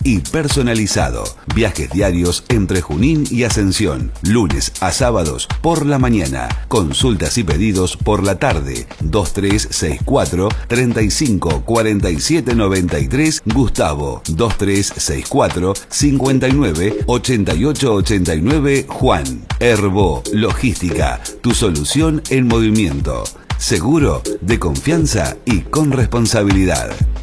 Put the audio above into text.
y personalizado. Viajes diarios entre Junín y Ascensión, lunes a sábados por la mañana. Consultas y pedidos por la tarde. 2364 35 47 93 Gustavo. 2364 59 88 89 Juan. Herbo Logística, tu solución en movimiento. Seguro, de confianza y con responsabilidad.